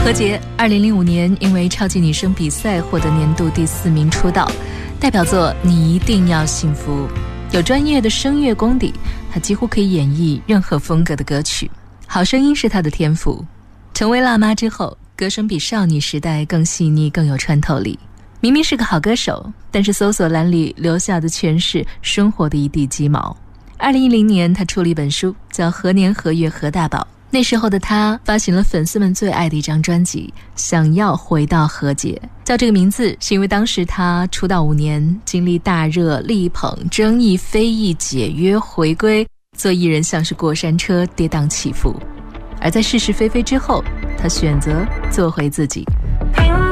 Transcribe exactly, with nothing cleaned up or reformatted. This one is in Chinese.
何洁二零零五年因为超级女声比赛获得年度第四名出道，代表作《你一定要幸福》，有专业的声乐功底，她几乎可以演绎任何风格的歌曲。好声音是她的天赋。成为辣妈之后，歌声比少女时代更细腻，更有穿透力。明明是个好歌手，但是搜索栏里留下的全是生活的一地鸡毛。二零一零年，她出了一本书，叫《何年何月何大宝》。那时候的她发行了粉丝们最爱的一张专辑《想要回到何洁》，叫这个名字是因为当时她出道五年，经历大热、力捧、争议、非议、解约、回归，做艺人像是过山车，跌宕起伏。而在是是非非之后，她选择做回自己。